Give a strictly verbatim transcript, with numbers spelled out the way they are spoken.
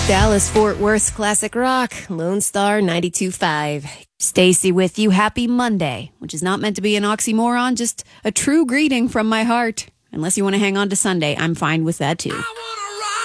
Dallas Fort Worth's classic rock, Lone Star ninety-two point five. Stacy with you. Happy Monday, which is not meant to be an oxymoron, just a true greeting from my heart. Unless you want to hang on to Sunday, I'm fine with that too.